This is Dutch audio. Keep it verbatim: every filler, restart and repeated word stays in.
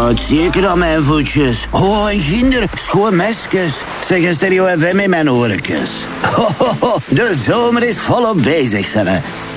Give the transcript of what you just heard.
het zeker aan mijn voetjes. Oh, en ginder, schoon mesjes. Zeg een Stereo F M in mijn orenkes. Ho, ho, ho, de zomer is volop bezig, hè.